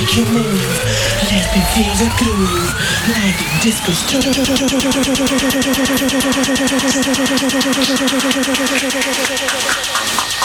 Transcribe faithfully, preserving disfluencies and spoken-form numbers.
make you move. Let me feel the groove, like disco stro-